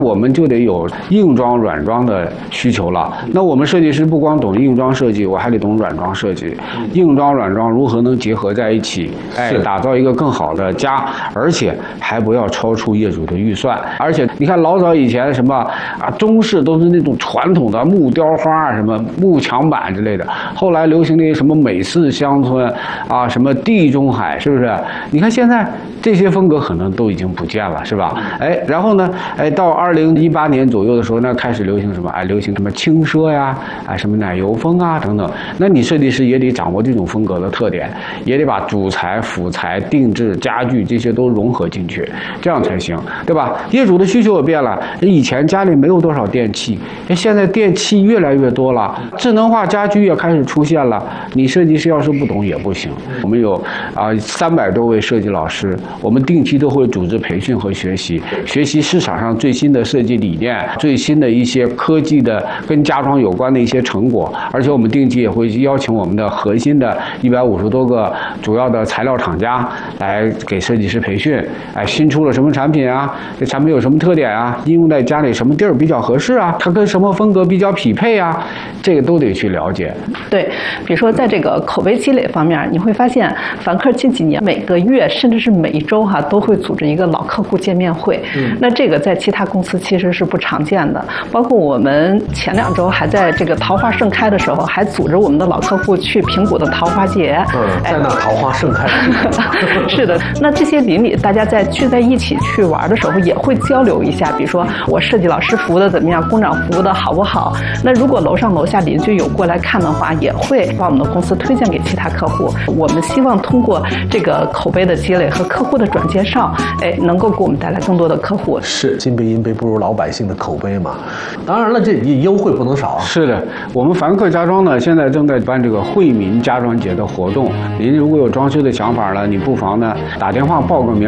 我们就得有硬装、软装的需求了。那我们设计师不光懂硬装设计，我还得懂软装设计。硬装、软装如何能结合在一起？打造一个更好的家，而且还不要超出业主的预算。而且你看老早以前什么啊，中式都是那种传统的木雕花、什么木墙板之类的，后来流行的什么美式乡村啊，什么地中海，是不是？你看现在这些风格可能都已经不见了，是吧？然后呢，到2018年左右的时候呢，开始流行什么？流行什么轻奢呀，什么奶油风啊等等。那你设计师也得掌握这种风格的特点，也得把主材、辅材、定制、家具这些都融合进去，这样才行，对吧？业主的需求也变了，以前家里没有多少电器，现在电器越来越多了，智能化家居也开始出现了。你设计师要是不懂也不行。我们有300多位设计老师，我们定期都会组织培训和学习市场上最新的设计理念，最新的一些科技的跟家装有关的一些成果。而且我们定期也会邀请我们的核心的150多个主要的材料厂家来给设计师培训。新出了什么产品啊？这产品有什么特点啊？应用在家里什么地儿比较合适啊？它跟什么风格比较匹配啊？这个都得去了解。 对，比如说在这个口碑积累方面，你会发现凡客近几年每个月甚至是每一周都会组织一个老客户见面会。那这个在其他公司其实是不常见的。包括我们前2周还在这个桃花盛开的时候，还组织我们的老客户去平谷的桃花节。 在那桃花盛开。 是的，那这些邻里大家在聚在一起去玩的时候，也会交流一下，比如说我设计老师服务的怎么样，工长服务的好不好。那如果楼上楼下邻居有过来看的话，也会把我们的公司推荐给其他客户。我们希望通过这个口碑的积累和客户的转介绍，能够给我们带来更多的客户。 是金杯银杯不如老百姓的口碑嘛。当然了，这优惠不能少啊。 是的，我们凡客家装呢，现在正在办这个惠民家装节的活动。您如果有装修的想法呢，你不妨呢打电话报个名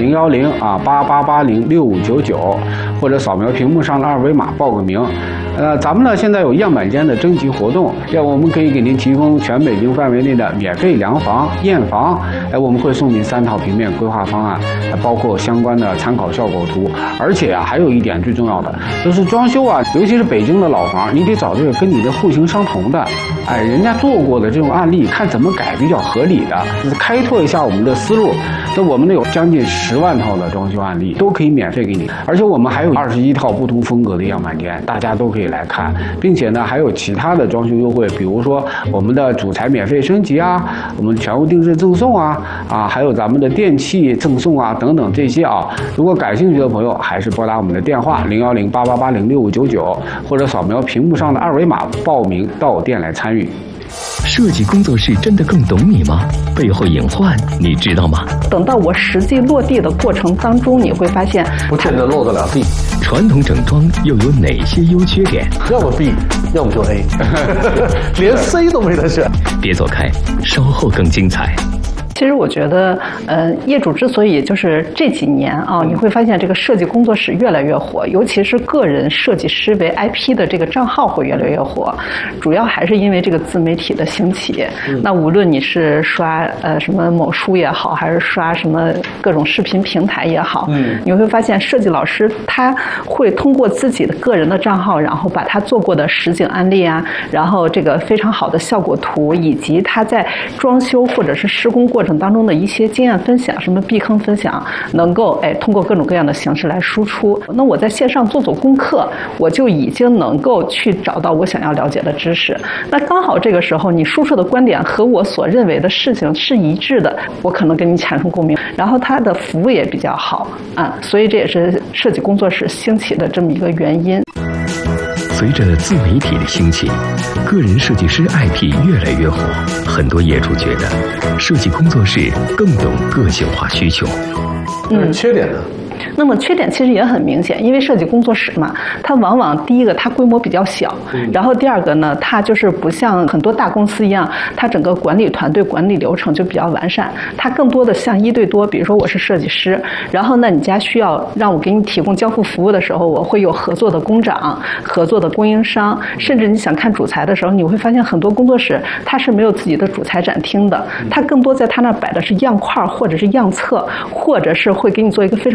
，010-8880-6599，或者扫描屏幕上的2维码报个名。咱们呢现在有样板间的征集活动，我们可以给您提供全北京范围内的免费量房、验房。我们会送您3套平面规划方案，包括相关的参考效果图。而且还有一点最重要的，就是装修尤其是北京的老房，你得找这个跟你的户型相同的，人家做过的这种案例，看怎么改比较合理的，就是开拓一下我们的思路。那我们有将近10万套的装修案例，都可以免费给你。而且我们还有21套不同风格的样板间，大家都可以来看，并且呢还有其他的装修优惠，比如说我们的主材免费升级啊，我们全屋定制赠送还有咱们的电器赠送等等这些如果感兴趣的朋友，还是拨打我们的电话010-8880-6599，或者扫描屏幕上的2维码报名到店来参与。 设计工作室真的更懂你吗？背后隐患你知道吗？ 等到我实际落地的过程当中，你会发现不见得落得了地。 传统整装又有哪些优缺点？ 要么 B， 要么就 A， 连 C 都没得选。 别走开，稍后更精彩。 其实我觉得，业主之所以就是这几年你会发现这个设计工作室越来越火，尤其是个人设计师为 IP 的这个账号会越来越火，主要还是因为这个自媒体的兴起。那无论你是刷什么某书也好，还是刷什么各种视频平台也好，你会发现设计老师他会通过自己的个人的账号，然后把他做过的实景案例然后这个非常好的效果图，以及他在装修或者是施工过程当中的一些经验分享，什么避坑分享，能够通过各种各样的形式来输出。那我在线上做功课，我就已经能够去找到我想要了解的知识。那刚好这个时候你输出的观点和我所认为的事情是一致的，我可能跟你产生共鸣，然后它的服务也比较好所以这也是设计工作室兴起的这么一个原因。 随着自媒体的兴起，个人设计师 IP 越来越火，很多业主觉得设计工作室更懂个性化需求。 缺点呢？ 那么缺点其实也很明显，因为设计工作室嘛，它往往第一个它规模比较小，然后第二个呢，它就是不像很多大公司一样，它整个管理团队管理流程就比较完善，它更多的像1对多。比如说我是设计师，然后呢你家需要让我给你提供交付服务的时候，我会有合作的工长、合作的供应商，甚至你想看主材的时候，你会发现很多工作室它是没有自己的主材展厅的，它更多在它那摆的是样块或者是样册，或者是会给你做一个非常漂亮的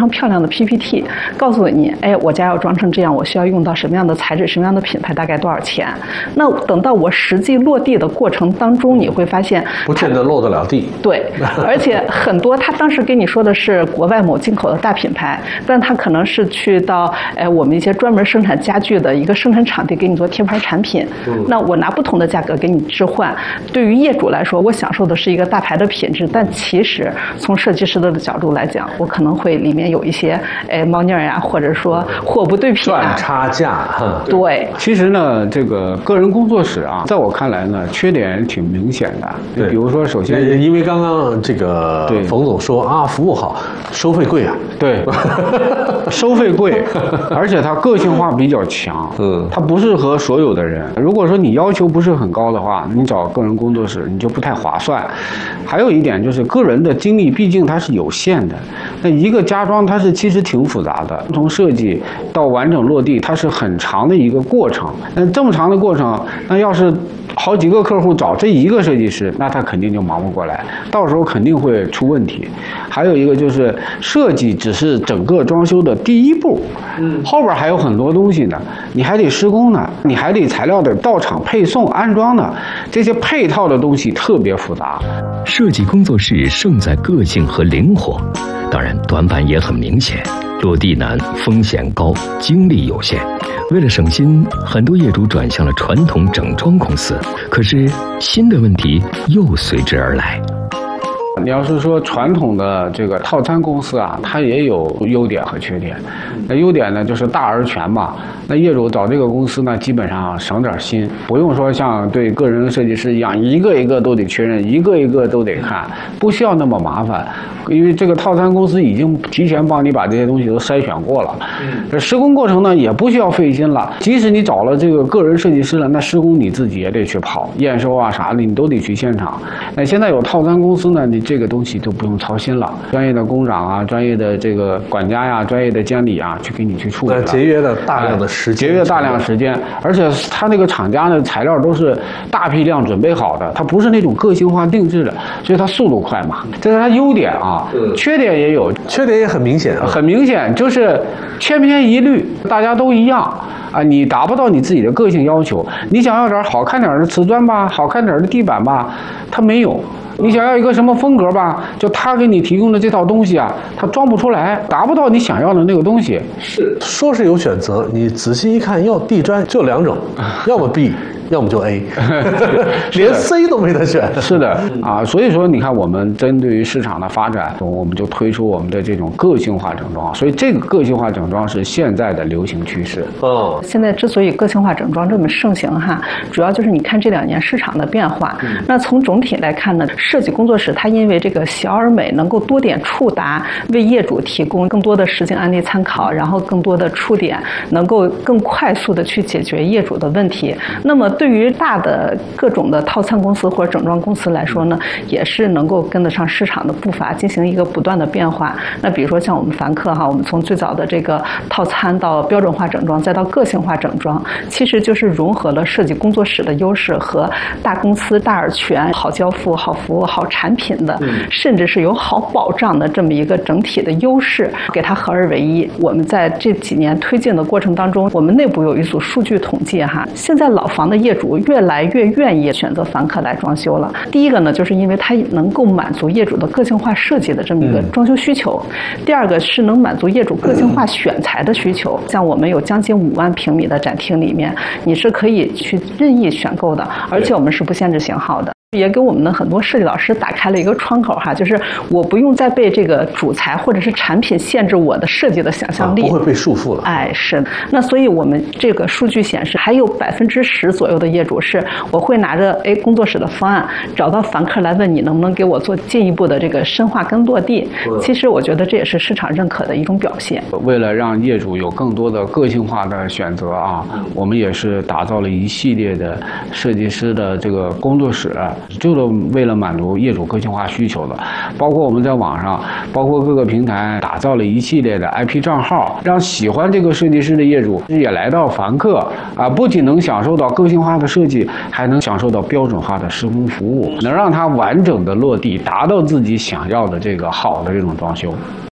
PPT， 告诉你，哎，我家要装成这样，我需要用到什么样的材质、什么样的品牌，大概多少钱？那等到我实际落地的过程当中，你会发现不见得落得了地。 对，而且很多他当时跟你说的是国外某进口的大品牌，但他可能是去到我们一些专门生产家具的一个生产场地给你做贴牌产品。那我拿不同的价格给你置换，对于业主来说，我享受的是一个大牌的品质，但其实从设计师的角度来讲，我可能会里面有一些猫腻呀，或者说货不对品赚差价。 对， 其实呢，这个个人工作室啊，在我看来呢，缺点挺明显的。 对， 比如说，首先因为刚刚这个冯总说啊，服务好，收费贵啊。 对，收费贵，而且它个性化比较强。它不适合所有的人。如果说你要求不是很高的话，你找个人工作室你就不太划算。还有一点就是个人的精力毕竟它是有限的，那一个家装它是其实挺复杂的，从设计到完整落地，它是很长的一个过程。那这么长的过程，那要是好几个客户找这一个设计师，那他肯定就忙不过来，到时候肯定会出问题。还有一个就是设计只是整个装修的第一步，后边还有很多东西呢，你还得施工呢，你还得材料的到场配送安装呢，这些配套的东西特别复杂。 设计工作室胜在个性和灵活，当然短板也很明显，落地难，风险高，精力有限。为了省心，很多业主转向了传统整装公司，可是新的问题又随之而来。 你要是说传统的这个套餐公司啊，它也有优点和缺点。那优点呢，就是大而全嘛。那业主找这个公司呢，基本上省点心，不用说像对个人设计师一样，一个一个都得确认，一个一个都得看，不需要那么麻烦。因为这个套餐公司已经提前帮你把这些东西都筛选过了。这施工过程呢，也不需要费心了。即使你找了这个个人设计师了，那施工你自己也得去跑，验收啊啥的，你都得去现场。那现在有套餐公司呢，你这个东西就不用操心了，专业的工长啊，专业的这个管家呀，专业的监理啊，去给你去处理了， 节约了大量的时间， 节约大量时间，而且他那个厂家的材料都是大批量准备好的，它不是那种个性化定制的，所以它速度快嘛，这是它优点啊。缺点也有， 缺点也很明显啊， 很明显就是千篇一律，大家都一样啊，你达不到你自己的个性要求，你想要点好看点的瓷砖吧，好看点的地板吧，它没有。你想要一个什么风格吧，就他给你提供的这套东西啊，他装不出来，达不到你想要的那个东西。 是说是有选择，你仔细一看，要地砖就两种，要么 B， 要么就 A， 连 C 都没得选。 是的啊，所以说你看，我们针对于市场的发展，我们就推出我们的这种个性化整装。所以这个个性化整装是现在的流行趋势。 现在之所以个性化整装这么盛行哈，主要就是你看这2年市场的变化。那从总体来看呢，设计工作室它因为这个小而美，能够多点触达，为业主提供更多的实际案例参考，然后更多的触点，能够更快速的去解决业主的问题。那么对于大的各种的套餐公司或者整装公司来说呢，也是能够跟得上市场的步伐，进行一个不断的变化。那比如说像我们凡客哈，我们从最早的这个套餐到标准化整装，再到个性化整装，其实就是融合了设计工作室的优势和大公司大而全、好交付、好服务、好产品的，甚至是有好保障的这么一个整体的优势，给它合二为一。我们在这几年推进的过程当中，我们内部有一组数据统计哈，现在老房的业主越来越愿意选择凡客来装修了。第一个呢，就是因为它能够满足业主的个性化设计的这么一个装修需求；第二个是能满足业主个性化选材的需求。像我们有将近5万平米的展厅里面，你是可以去任意选购的，而且我们是不限制型号的。也给我们的很多设计老师打开了一个窗口哈，就是我不用再被这个主材或者是产品限制我的设计的想象力， 不会被束缚了。 哎，是。那所以我们这个数据显示，还有10%左右的业主是我会拿着工作室的方案找到凡客来问你能不能给我做进一步的这个深化跟落地。其实我觉得这也是市场认可的一种表现。 为了让业主有更多的个性化的选择啊，我们也是打造了一系列的设计师的这个工作室。就是为了满足业主个性化需求的，包括我们在网上，包括各个平台打造了一系列的 IP 账号，让喜欢这个设计师的业主也来到凡客啊，不仅能享受到个性化的设计，还能享受到标准化的施工服务，能让它完整的落地，达到自己想要的这个好的这种装修。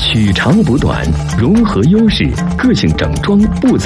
取长补短，融合优势，个性整装不踩